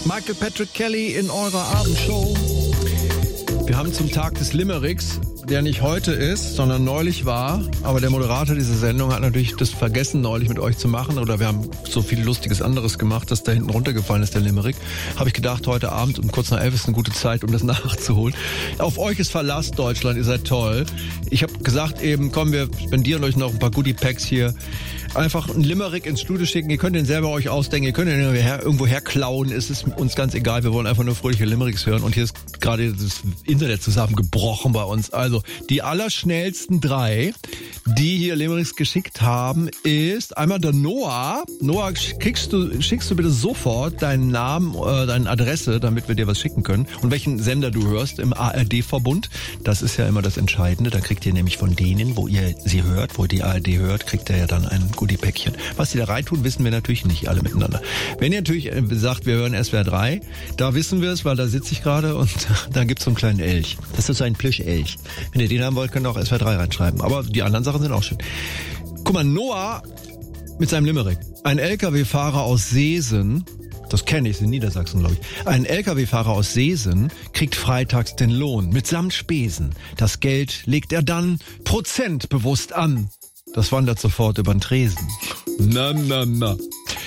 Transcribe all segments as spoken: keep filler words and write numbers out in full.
Michael Patrick Kelly in eurer Abendshow. Wir haben zum Tag des Limericks, der nicht heute ist, sondern neulich war. Aber der Moderator dieser Sendung hat natürlich das vergessen, neulich mit euch zu machen. Oder wir haben so viel Lustiges anderes gemacht, dass da hinten runtergefallen ist, der Limerick. Habe ich gedacht, heute Abend um kurz nach elf ist eine gute Zeit, um das nachzuholen. Auf euch ist Verlass, Deutschland, ihr seid toll. Ich habe gesagt eben, komm, wir spendieren euch noch ein paar Goodie-Packs hier. Einfach einen Limerick ins Studio schicken. Ihr könnt den selber euch ausdenken. Ihr könnt ihn irgendwo herklauen. Es ist uns ganz egal. Wir wollen einfach nur fröhliche Limericks hören. Und hier ist gerade das Internet zusammengebrochen bei uns. Also die allerschnellsten drei, die hier Limericks geschickt haben, ist einmal der Noah. Noah, kriegst du, schickst du bitte sofort deinen Namen, äh, deine Adresse, damit wir dir was schicken können. Und welchen Sender du hörst im A R D-Verbund. Das ist ja immer das Entscheidende. Da kriegt ihr nämlich von denen, wo ihr sie hört, wo ihr die A R D hört, kriegt ihr ja dann einen Goodie-Päckchen. Was die da reintun, wissen wir natürlich nicht alle miteinander. Wenn ihr natürlich sagt, wir hören S W R drei, da wissen wir es, weil da sitze ich gerade und da gibt's so einen kleinen Elch. Das ist so ein Plüsch-Elch. Wenn ihr den haben wollt, könnt ihr auch S W R drei reinschreiben. Aber die anderen Sachen sind auch schön. Guck mal, Noah mit seinem Limerick. Ein L K W-Fahrer aus Seesen, das kenne ich, in Niedersachsen, glaube ich. Ein L K W-Fahrer aus Seesen kriegt freitags den Lohn mitsamt Spesen. Das Geld legt er dann prozentbewusst an. Das wandert sofort über den Tresen. Na, na, na.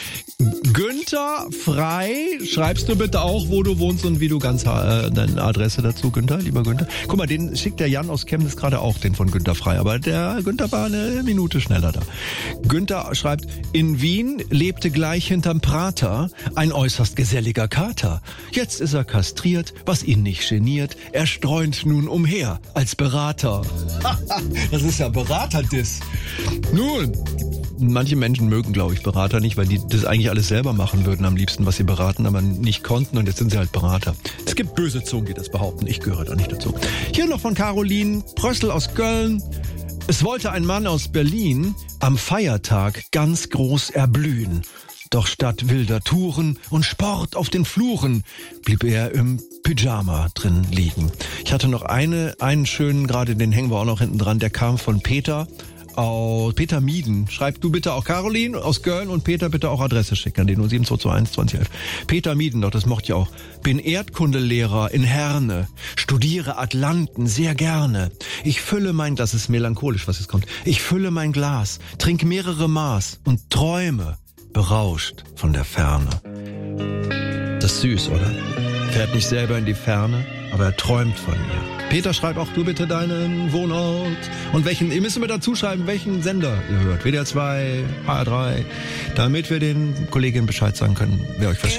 Günther Frei, schreibst du bitte auch, wo du wohnst und wie du ganz äh, deine Adresse dazu, Günther, lieber Günther. Guck mal, den schickt der Jan aus Chemnitz gerade auch, den von Günther Frei, aber der Günther war eine Minute schneller da. Günther schreibt, in Wien lebte gleich hinterm Prater ein äußerst geselliger Kater. Jetzt ist er kastriert, was ihn nicht geniert, er streunt nun umher als Berater. Das ist ja Berater-Diss. Nun, manche Menschen mögen, glaube ich, Berater nicht, weil die das eigentlich alles selber machen würden am liebsten, was sie beraten, aber nicht konnten und jetzt sind sie halt Berater. Es gibt böse Zungen, die das behaupten. Ich gehöre da nicht dazu. Hier noch von Caroline Brössel aus Köln. Es wollte ein Mann aus Berlin am Feiertag ganz groß erblühen. Doch statt wilder Touren und Sport auf den Fluren blieb er im Pyjama drin liegen. Ich hatte noch eine, einen schönen, gerade den hängen wir auch noch hinten dran, der kam von Peter. Aus Peter Mieden. Schreib du bitte auch Caroline aus Köln und Peter bitte auch Adresse schicken an den null sieben zwei zwei eins zwanzig elf. Peter Mieden, doch das mochte ich auch. Bin Erdkundelehrer in Herne, studiere Atlanten sehr gerne. Ich fülle mein, das ist melancholisch, was jetzt kommt. Ich fülle mein Glas, trink mehrere Maß und träume berauscht von der Ferne. Das ist süß, oder? Fährt nicht selber in die Ferne, aber er träumt von ihr. Peter, schreib auch du bitte deinen Wohnort und welchen, ihr müsst mir dazu schreiben, welchen Sender ihr hört. W D R zwei, H R drei, damit wir den Kolleginnen Bescheid sagen können, wer euch was schickt.